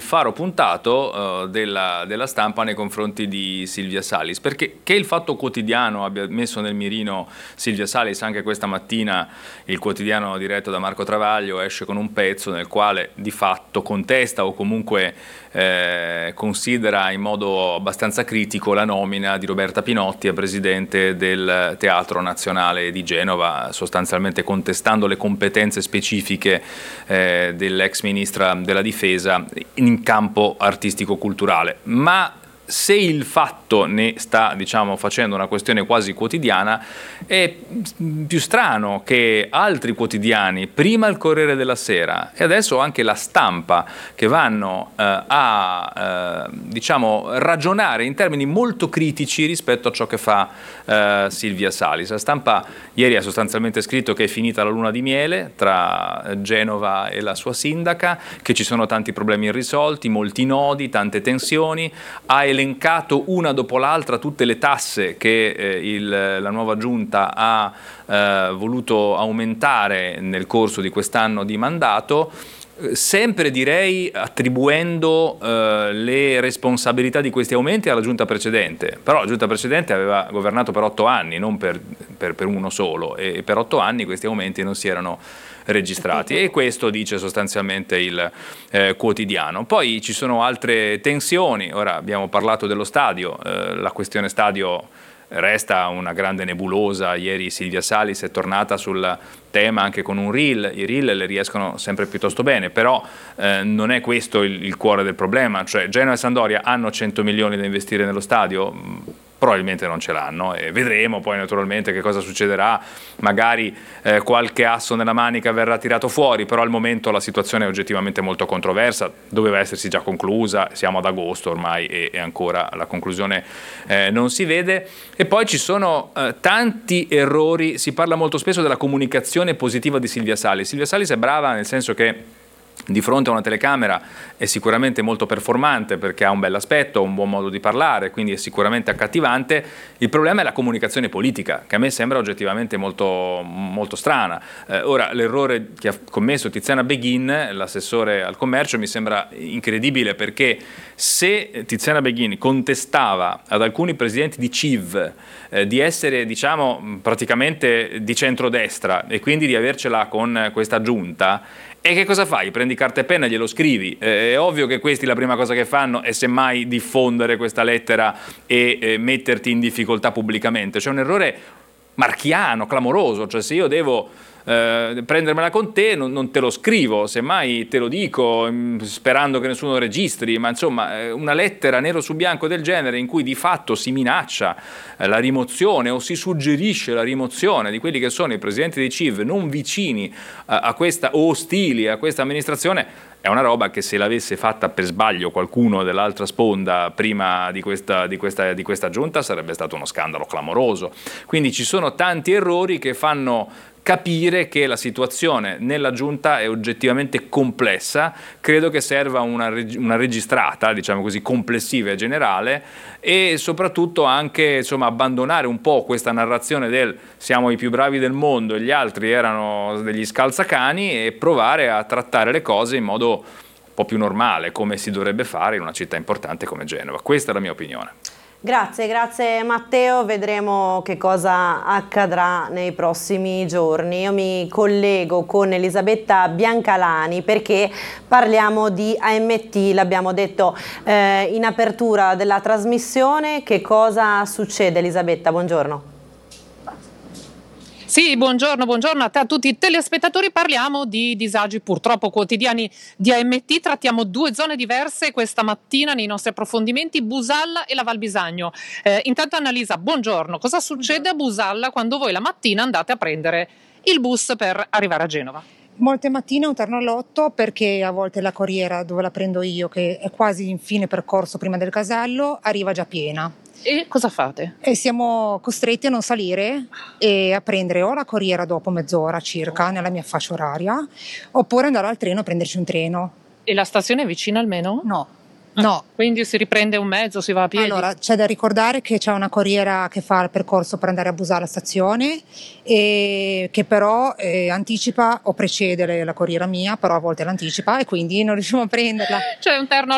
faro puntato della stampa nei confronti di Silvia Salis, perché che il Fatto Quotidiano abbia messo nel mirino Silvia Salis, anche questa mattina il quotidiano diretto da Marco Travaglio esce con un pezzo nel quale di fatto contesta o comunque considera in modo abbastanza critico la nomina di Roberta Pinotti a presidente del Teatro Nazionale di Genova, sostanzialmente contestando le competenze specifiche dell'ex ministra della Difesa in campo artistico-culturale. Ma se il Fatto ne sta, diciamo, facendo una questione quasi quotidiana, è più strano che altri quotidiani, prima il Corriere della Sera e adesso anche La Stampa, che vanno diciamo, ragionare in termini molto critici rispetto a ciò che fa Silvia Salis. La Stampa ieri ha sostanzialmente scritto che è finita la luna di miele tra Genova e la sua sindaca, che ci sono tanti problemi irrisolti, molti nodi, tante tensioni, ha elencato una dopo l'altra tutte le tasse che la nuova giunta ha voluto aumentare nel corso di quest'anno di mandato, sempre direi attribuendo le responsabilità di questi aumenti alla giunta precedente. Però la giunta precedente aveva governato per 8 anni, non per uno solo, e per 8 anni questi aumenti non si erano registrati, e questo dice sostanzialmente il quotidiano. Poi ci sono altre tensioni. Ora abbiamo parlato dello stadio, la questione stadio resta una grande nebulosa. Ieri Silvia Salis è tornata sul tema anche con un reel. I reel le riescono sempre piuttosto bene, però non è questo il cuore del problema. Cioè Genoa e Sampdoria hanno 100 milioni da investire nello stadio? Probabilmente non ce l'hanno, e vedremo poi naturalmente che cosa succederà. Magari qualche asso nella manica verrà tirato fuori, però al momento la situazione è oggettivamente molto controversa, doveva essersi già conclusa, siamo ad agosto ormai e ancora la conclusione non si vede. E poi ci sono tanti errori. Si parla molto spesso della comunicazione positiva di Silvia Salis. Silvia Salis è brava nel senso che di fronte a una telecamera è sicuramente molto performante, perché ha un bel aspetto, un buon modo di parlare, quindi è sicuramente accattivante. Il problema è la comunicazione politica, che a me sembra oggettivamente molto, molto strana. Ora, l'errore che ha commesso Tiziana Beghin, l'assessore al commercio, mi sembra incredibile, perché se Tiziana Beghin contestava ad alcuni presidenti di CIV di essere, diciamo, praticamente di centrodestra e quindi di avercela con questa giunta, e che cosa fai? Prendi carta e penna e glielo scrivi. È ovvio che questi la prima cosa che fanno è semmai diffondere questa lettera e metterti in difficoltà pubblicamente. C'è un errore marchiano, clamoroso. Cioè, se io devo prendermela con te, non te lo scrivo, semmai te lo dico sperando che nessuno registri, ma insomma una lettera nero su bianco del genere in cui di fatto si minaccia la rimozione o si suggerisce la rimozione di quelli che sono i presidenti dei CIV non vicini a questa, o ostili a questa amministrazione, è una roba che, se l'avesse fatta per sbaglio qualcuno dell'altra sponda prima di questa giunta, sarebbe stato uno scandalo clamoroso. Quindi ci sono tanti errori che fanno capire che la situazione nella giunta è oggettivamente complessa. Credo che serva una registrata, diciamo così, complessiva e generale, e soprattutto anche, insomma, abbandonare un po' questa narrazione del siamo i più bravi del mondo e gli altri erano degli scalzacani, e provare a trattare le cose in modo un po' più normale, come si dovrebbe fare in una città importante come Genova. Questa è la mia opinione. Grazie Matteo, vedremo che cosa accadrà nei prossimi giorni. Io mi collego con Elisabetta Biancalani perché parliamo di AMT, l'abbiamo detto in apertura della trasmissione. Che cosa succede, Elisabetta? Buongiorno. Sì, buongiorno a te, a tutti i telespettatori. Parliamo di disagi purtroppo quotidiani di AMT. Trattiamo 2 zone diverse questa mattina nei nostri approfondimenti: Busalla e la Val Bisagno. Intanto Annalisa, buongiorno. Cosa succede a Busalla quando voi la mattina andate a prendere il bus per arrivare a Genova? Molte mattine un terno all'8, perché a volte la corriera dove la prendo io, che è quasi in fine percorso prima del casello, arriva già piena. E cosa fate? E siamo costretti a non salire e a prendere o la corriera dopo mezz'ora circa nella mia fascia oraria, oppure andare al treno a prenderci un treno. E la stazione è vicina almeno? No. Quindi si riprende un mezzo, si va a piedi? Allora, c'è da ricordare che c'è una corriera che fa il percorso per andare a Busalla alla stazione, e che però anticipa o precede la corriera mia, però a volte l'anticipa e quindi non riusciamo a prenderla. C'è un terno